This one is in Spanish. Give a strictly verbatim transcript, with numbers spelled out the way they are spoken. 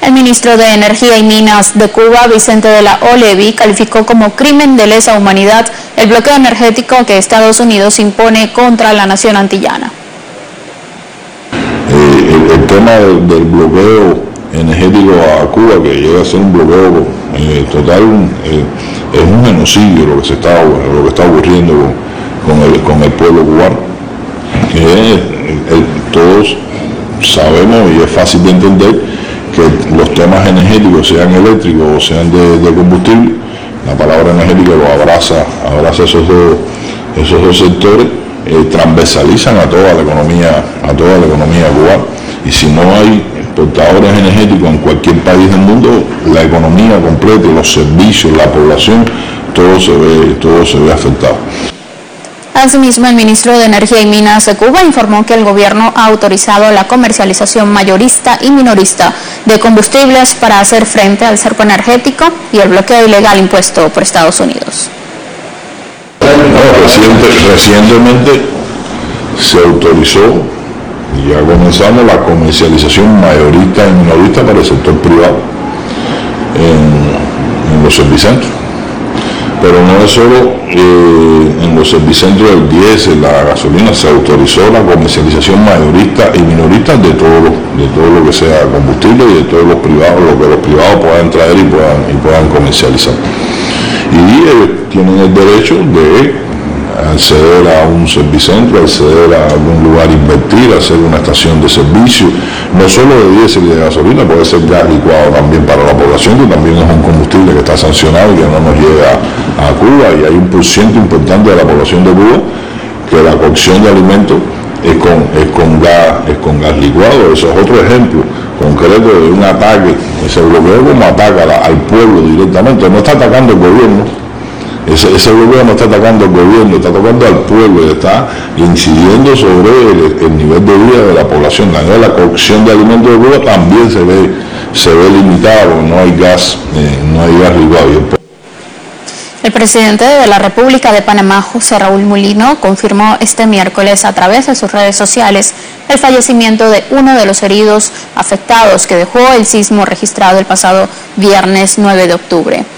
El ministro de Energía y Minas de Cuba, Vicente de la Olevi, calificó como crimen de lesa humanidad el bloqueo energético que Estados Unidos impone contra la nación antillana. Eh, el, el tema del, del bloqueo energético a Cuba, que llega a ser un bloqueo eh, total, eh, es un genocidio lo que se está, lo que está ocurriendo con, con, el, con el pueblo cubano. Eh, el, todos sabemos y es fácil de entender que los temas energéticos, sean eléctricos o sean de, de combustible, la palabra energética lo abraza, abraza esos dos, esos dos sectores, eh, transversalizan a toda la economía, a toda la economía cubana. Y si no hay exportadores energéticos en cualquier país del mundo, la economía completa, los servicios, la población, todo se ve, todo se ve afectado. Asimismo, el ministro de Energía y Minas de Cuba informó que el gobierno ha autorizado la comercialización mayorista y minorista de combustibles para hacer frente al cerco energético y el bloqueo ilegal impuesto por Estados Unidos. No, reciente, recientemente se autorizó, y ya comenzamos, la comercialización mayorista y minorista para el sector privado en, en los servicentros. Pero no es solo eh, en los servicentros del diésel, la gasolina, se autorizó la comercialización mayorista y minorista de todo lo, de todo lo que sea combustible y de todos los privados, lo que los privados puedan traer y puedan, y puedan comercializar. Y ellos tienen el derecho de acceder a un servicentro, acceder a algún lugar, invertir, hacer una estación de servicio, no solo de diésel y de gasolina, puede ser gas licuado también para la población, que también es un combustible que está sancionado y que no nos llega a Cuba, y hay un por ciento importante de la población de Cuba que la cocción de alimentos es con, es con gas, es con gas licuado. Eso es otro ejemplo concreto de un ataque, ese bloqueo como ataca al pueblo directamente, no está atacando el gobierno. Ese, ese bloqueo no está atacando al gobierno, está atacando al pueblo y está incidiendo sobre el, el nivel de vida de la población. También la cocción de alimentos de Cuba también se ve, se ve limitada porque no hay gas, eh, no hay gas licuado. El presidente de la República de Panamá, José Raúl Mulino, confirmó este miércoles a través de sus redes sociales el fallecimiento de uno de los heridos afectados que dejó el sismo registrado el pasado viernes nueve de octubre.